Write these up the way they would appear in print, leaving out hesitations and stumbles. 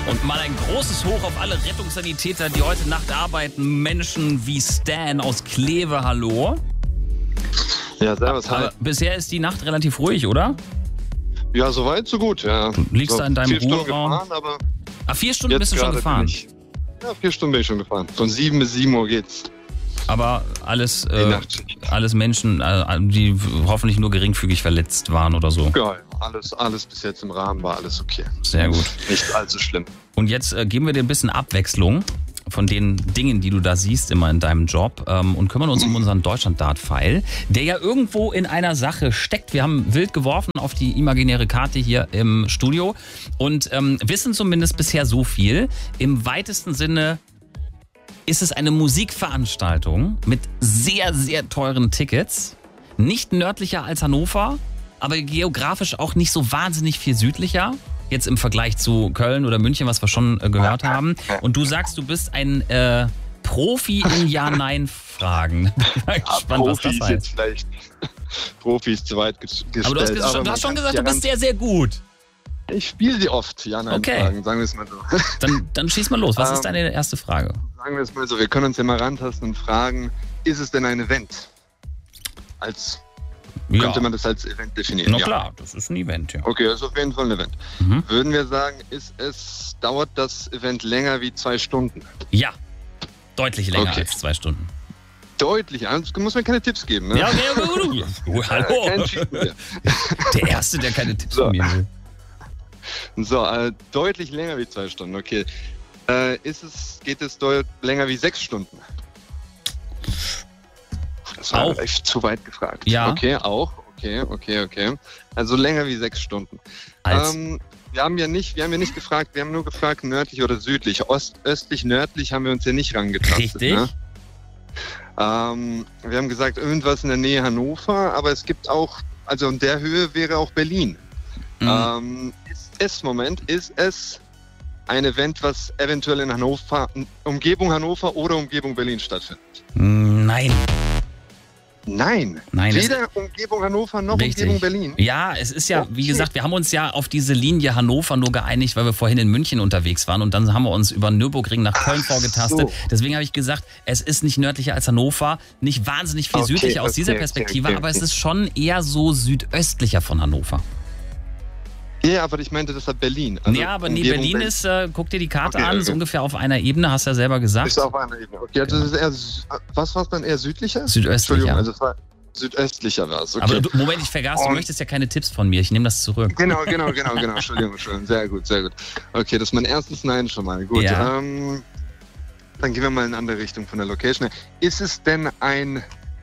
Und mal ein großes Hoch auf alle Rettungssanitäter, die heute Nacht arbeiten. Menschen wie Stan aus Kleve, hallo. Ja, servus, hi. Aber bisher ist die Nacht relativ ruhig, oder? Ja, soweit, so gut, ja. Du liegst so da in deinem 4 Stunden Ruheraum. gefahren, aber 4 Stunden bist du schon gefahren? Ja, 4 Stunden bin ich schon gefahren. Von 7 bis 7 Uhr geht's. Aber alles Menschen, die hoffentlich nur geringfügig verletzt waren oder so. Ja, alles bis jetzt im Rahmen war alles okay. Sehr gut. Nicht allzu schlimm. Und jetzt geben wir dir ein bisschen Abwechslung von den Dingen, die du da siehst immer in deinem Job und kümmern uns um unseren Deutschland-Dart-Pfeil, der ja irgendwo in einer Sache steckt. Wir haben wild geworfen auf die imaginäre Karte hier im Studio und wissen zumindest bisher so viel. Im weitesten Sinne ist es eine Musikveranstaltung mit sehr, sehr teuren Tickets. Nicht nördlicher als Hannover, aber geografisch auch nicht so wahnsinnig viel südlicher. Jetzt im Vergleich zu Köln oder München, was wir schon gehört haben. Und du sagst, du bist ein Profi in Ja-Nein-Fragen. Ich bin gespannt, was das heißt. Jetzt vielleicht Profi ist zu weit gestellt. Aber du hast schon gesagt, du bist sehr, sehr gut. Ich spiele sie oft, Ja-Nein-Fragen, sagen wir es mal so. Dann schieß mal los. Was ist deine erste Frage? Sagen wir es mal so, wir können uns ja mal rantasten und fragen, ist es denn ein Event? Könnte man das als Event definieren? Na klar, das ist ein Event, ja. Okay, das ist auf jeden Fall ein Event. Würden wir sagen, dauert das Event länger wie 2 Stunden? Ja, deutlich länger als 2 Stunden. Deutlich, also muss man keine Tipps geben, ne? Ja, okay. Hallo. Kein Cheat mehr. Der Erste, der keine Tipps von mir will. So, deutlich länger wie 2 Stunden, okay. Geht es länger wie 6 Stunden? Das war auch echt zu weit gefragt. Ja. Okay, auch. Okay. Also länger wie 6 Stunden. Wir haben ja nicht gefragt, wir haben nur gefragt, nördlich oder südlich. Östlich, nördlich haben wir uns ja nicht rangetastet. Richtig. Ne? Wir haben gesagt, irgendwas in der Nähe Hannover, aber es gibt auch, also in der Höhe wäre auch Berlin. Ist es ein Event, was eventuell in Hannover, Umgebung Hannover oder Umgebung Berlin stattfindet? Nein. Nein, weder Umgebung Hannover noch Umgebung Berlin. Ja, es ist ja, wie gesagt, wir haben uns ja auf diese Linie Hannover nur geeinigt, weil wir vorhin in München unterwegs waren und dann haben wir uns über Nürburgring nach Köln vorgetastet. So. Deswegen habe ich gesagt, es ist nicht nördlicher als Hannover, nicht wahnsinnig viel südlicher aus dieser Perspektive, aber es ist schon eher so südöstlicher von Hannover. Ja, aber ich meinte, das hat Berlin. Also ja, aber Berlin ist, guck dir die Karte an, ist ungefähr auf einer Ebene, hast du ja selber gesagt. Ist auf einer Ebene, okay. Also das ist eher, was war es dann, eher südlicher? Südöstlicher. Also es war südöstlicher war es, okay. Aber Moment, ich vergaß, du möchtest ja keine Tipps von mir, ich nehme das zurück. Genau, Entschuldigung, sehr gut. Okay, das ist mein erstes Nein schon mal, gut. Ja. Dann gehen wir mal in eine andere Richtung von der Location. Ist es denn ein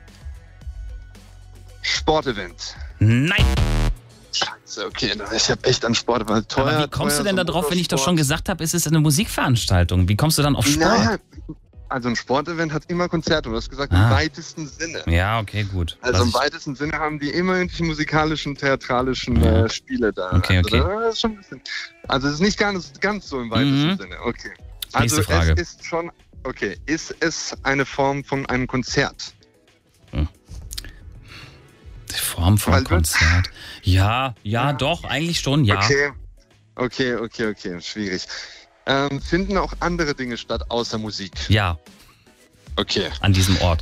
Sportevent? Nein! Scheiße, okay, ich habe echt an Sport, weil teuer. Aber wie kommst du denn da drauf, wenn ich doch schon gesagt habe, es ist eine Musikveranstaltung? Wie kommst du dann auf Sport? Naja, also ein Sportevent hat immer Konzerte, du hast gesagt, im weitesten Sinne. Ja, okay, gut. Also im weitesten Sinne haben die immer irgendwelche musikalischen, theatralischen Spiele da. Okay. Das ist schon ein bisschen, also es ist nicht ganz so im weitesten Sinne, okay. Also Nächste Frage. Es ist schon, okay, ist es eine Form von einem Konzert? Die Form von Konzert. Ja, doch, eigentlich schon, ja. Okay, schwierig. Finden auch andere Dinge statt außer Musik? Ja. Okay. An diesem Ort.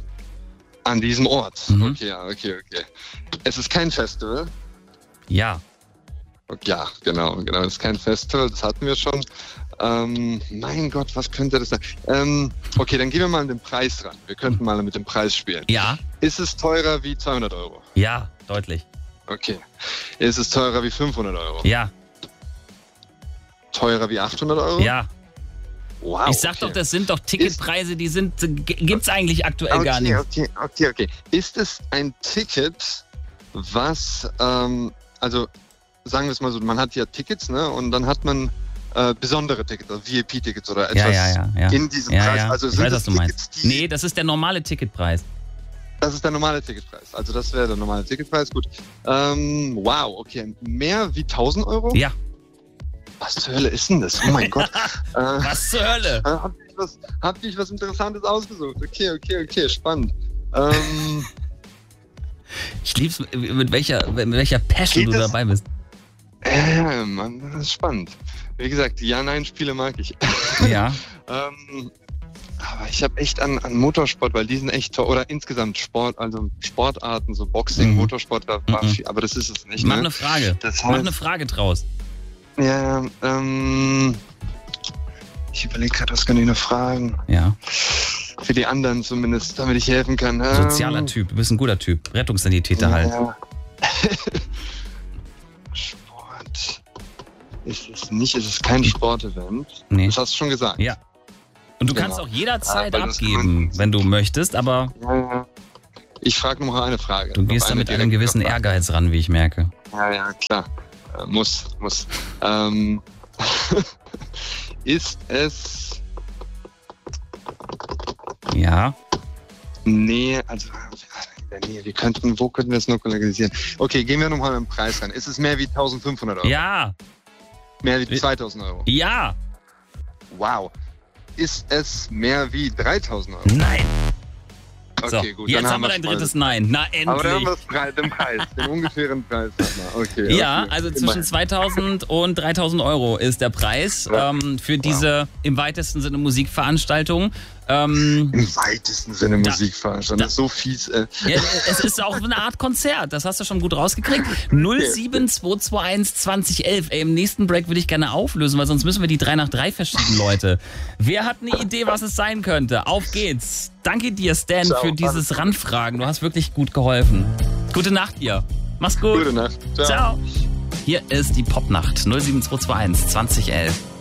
Okay. Es ist kein Festival? Ja. Ja, genau. Es ist kein Festival, das hatten wir schon. Mein Gott, was könnte das sein? Okay, dann gehen wir mal an den Preis ran. Wir könnten mal mit dem Preis spielen. Ja. Ist es teurer wie 200 Euro? Ja, deutlich. Okay. Ist es teurer wie 500 Euro? Ja. Teurer wie 800 Euro? Ja. Wow. Ich sag doch, das sind doch Ticketpreise, gibt's eigentlich aktuell gar nicht. Okay. Ist es ein Ticket, was, also sagen wir es mal so, man hat ja Tickets, ne? Und dann hat man besondere Tickets, also VIP-Tickets oder etwas in diesem Preis. Also ich weiß, was du meinst. Nee, das ist der normale Ticketpreis. Das ist der normale Ticketpreis. Also das wäre der normale Ticketpreis, gut. Wow, okay. Mehr wie 1000 Euro? Ja. Was zur Hölle ist denn das? Oh mein Gott. Was zur Hölle? Hab ich was Interessantes ausgesucht. Okay, spannend. Ich lieb's, mit welcher Passion du dabei bist. Ja, Mann, das ist spannend. Wie gesagt, die Ja-Nein-Spiele mag ich. Ja. Aber ich habe echt an Motorsport, weil die sind echt toll. Oder insgesamt Sport, also Sportarten, so Boxing, Motorsport, da war viel, aber das ist es nicht. Mach ne? eine Frage. Das heißt, Mach eine Frage draus. Ja, ich überlege gerade, was kann ich noch fragen? Ja. Für die anderen zumindest, damit ich helfen kann. Sozialer Typ, du bist ein guter Typ. Rettungssanitäter halt. Sport. Ist es nicht, ist es kein Sportevent? Nee. Das hast du schon gesagt. Ja. Und du kannst auch jederzeit abgeben, wenn du möchtest, aber Ja. Ich frage noch eine Frage. du gehst da mit einem gewissen Ehrgeiz ran, wie ich merke. Ja, klar. Muss. Ist es... Ja. Nee, also... Nee, wo könnten wir es noch lokalisieren? Okay, gehen wir nochmal mit dem Preis rein. Ist es mehr wie 1.500 Euro? Ja. Mehr wie 2.000 Euro? Ja. Wow. Ist es mehr wie 3.000 Euro? Nein. Okay, So, gut. jetzt dann haben wir dein drittes Nein. Na, endlich. Aber dann haben wir den Preis, den ungefähren Preis. Okay, Ja, okay. also zwischen 2.000 und 3.000 Euro ist der Preis für diese im weitesten Sinne Musikveranstaltung. Im weitesten Sinne Musikveranstaltung. Das ist so fies. Ja, es ist auch eine Art Konzert, das hast du schon gut rausgekriegt. 07221 2011. Ey, im nächsten Break würde ich gerne auflösen, weil sonst müssen wir die 3 nach 3 verschieben, Leute. Wer hat eine Idee, was es sein könnte? Auf geht's. Danke dir, Stan, für dieses Ranfragen. Du hast wirklich gut geholfen. Gute Nacht dir. Mach's gut. Gute Nacht. Ciao. Hier ist die Popnacht 07221 2011.